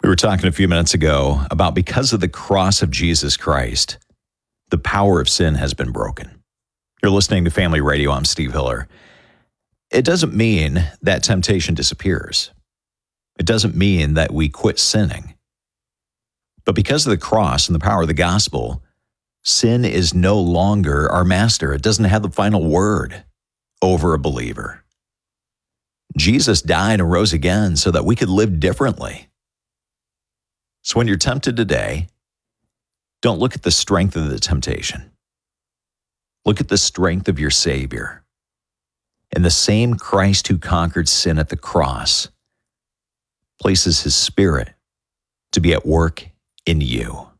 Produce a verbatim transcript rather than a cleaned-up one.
We were talking a few minutes ago about because of the cross of Jesus Christ, the power of sin has been broken. You're listening to Family Radio. I'm Steve Hiller. It doesn't mean that temptation disappears. It doesn't mean that we quit sinning. But because of the cross and the power of the gospel, sin is no longer our master. It doesn't have the final word over a believer. Jesus died and rose again so that we could live differently. So when you're tempted today, don't look at the strength of the temptation. Look at the strength of your Savior. And the same Christ who conquered sin at the cross places his Spirit to be at work in you.